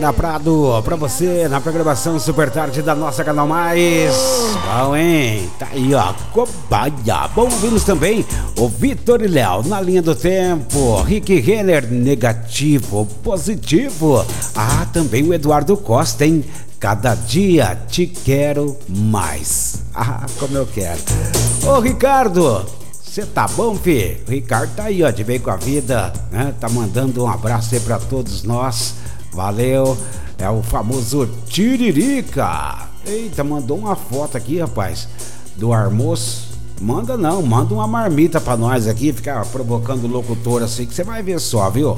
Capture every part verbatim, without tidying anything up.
Lacerda Prado, pra você na programação Super Tarde da nossa Canal Mais. Bom, hein? Tá aí, ó, cobaia. Bom, vimos também o Vitor e Léo na linha do tempo. Rick Renner, negativo, positivo. Ah, também o Eduardo Costa, hein? Cada dia te quero mais. Ah, como eu quero. Ô, Ricardo, você tá bom, fi? O Ricardo tá aí, ó, de bem com a vida, né? Tá mandando um abraço aí pra todos nós. Valeu. É o famoso Tiririca. Eita, mandou uma foto aqui, rapaz, do almoço. Manda não, manda uma marmita pra nós aqui, ficar provocando o locutor assim, que você vai ver só, viu?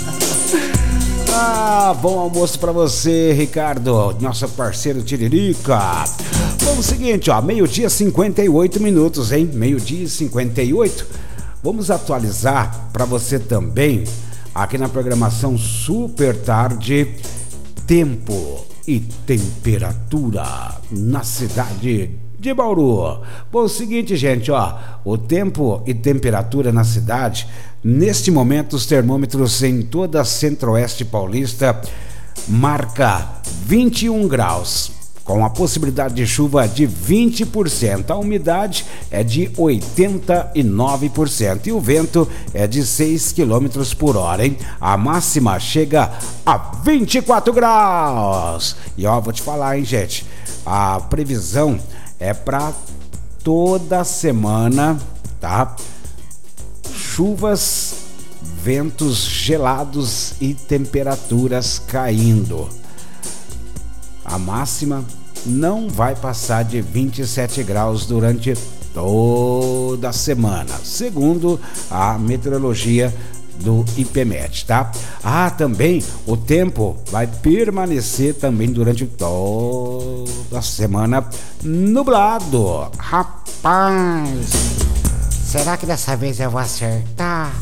Ah, bom almoço pra você, Ricardo, nosso parceiro Tiririca. Bom, o seguinte, ó, meio-dia e cinquenta e oito minutos, hein? Meio-dia e cinquenta e oito. Vamos atualizar pra você também, aqui na programação Super Tarde, tempo e temperatura na cidade de Bauru. Bom, o seguinte, gente, ó, o tempo e temperatura na cidade, neste momento os termômetros em toda a Centro-Oeste Paulista marca vinte e um graus, com a possibilidade de chuva de vinte por cento, a umidade é de oitenta e nove por cento e o vento é de seis quilômetros por hora, hein? A máxima chega a vinte e quatro graus. E ó, vou te falar, hein, gente, a previsão é para toda semana, tá? Chuvas, ventos gelados e temperaturas caindo. A máxima não vai passar de vinte e sete graus durante toda a semana, segundo a meteorologia do IPMET, tá? Ah, também o tempo vai permanecer também durante toda a semana nublado. Rapaz, será que dessa vez eu vou acertar?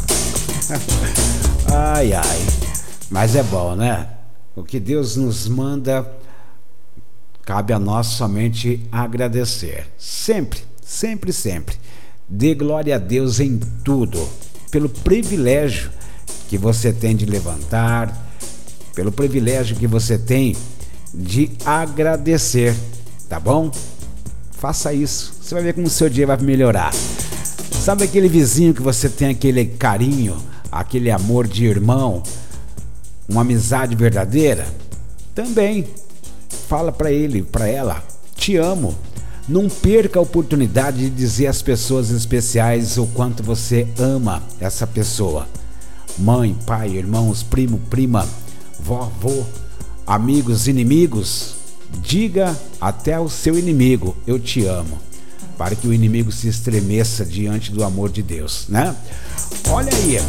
Ai, ai, mas é bom, né? O que Deus nos manda, cabe a nós somente agradecer. Sempre, sempre, sempre. Dê glória a Deus em tudo, pelo privilégio que você tem de levantar, pelo privilégio que você tem de agradecer, tá bom? Faça isso, você vai ver como o seu dia vai melhorar. Sabe aquele vizinho que você tem aquele carinho, aquele amor de irmão, uma amizade verdadeira? Também fala pra ele, pra ela, te amo. Não perca a oportunidade de dizer às pessoas especiais o quanto você ama essa pessoa. Mãe, pai, irmãos, primo, prima, vovô, amigos, inimigos. Diga até ao seu inimigo, eu te amo, para que o inimigo se estremeça diante do amor de Deus, né? Olha aí.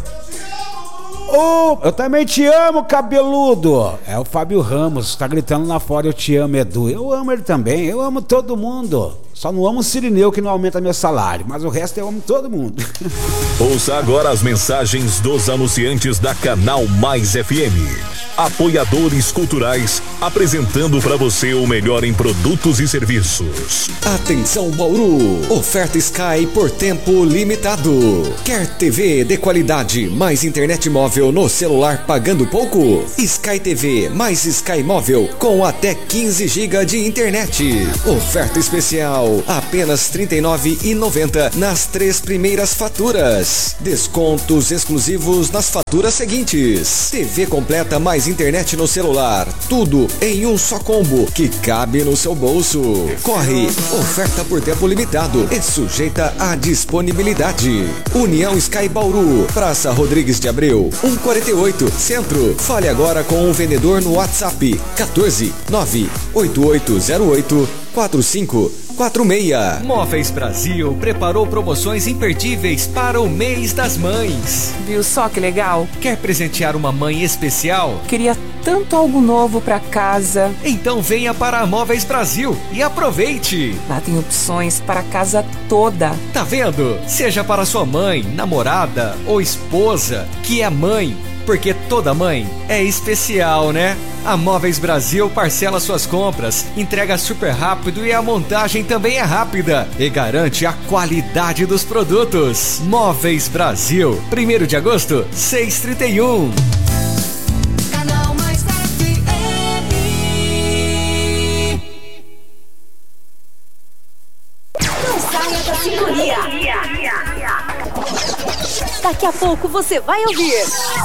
Oh, eu também te amo, cabeludo. É o Fábio Ramos, tá gritando lá fora, eu te amo, Edu. Eu amo ele também, eu amo todo mundo. Só não amo o Cirineu, que não aumenta meu salário, mas o resto eu amo todo mundo. Ouça agora as mensagens dos anunciantes da Canal Mais F M. Apoiadores culturais, apresentando para você o melhor em produtos e serviços. Atenção, Bauru! Oferta Sky por tempo limitado. Quer T V de qualidade mais internet móvel no celular pagando pouco? Sky T V mais Sky Móvel com até quinze gigas de internet. Oferta especial, apenas trinta e nove reais e noventa centavos nas três primeiras faturas. Descontos exclusivos nas faturas seguintes. T V completa mais internet no celular, tudo em um só combo que cabe no seu bolso. Corre, oferta por tempo limitado e sujeita à disponibilidade. União Sky Bauru, Praça Rodrigues de Abreu, cento e quarenta e oito, Centro. Fale agora com o vendedor no WhatsApp quatorze, nove oito oito zero oito, quatro cinco quatro seis. Móveis Brasil preparou promoções imperdíveis para o mês das mães. Viu só que legal? Quer presentear uma mãe especial? Queria tanto algo novo para casa. Então venha para a Móveis Brasil e aproveite. Lá tem opções para a casa toda. Tá vendo? Seja para sua mãe, namorada ou esposa, que é mãe, porque toda mãe é especial, né? A Móveis Brasil parcela suas compras, entrega super rápido e a montagem também é rápida e garante a qualidade dos produtos. Móveis Brasil, primeiro de agosto, seis e trinta e um. Canal Mais F M. Daqui a pouco você vai ouvir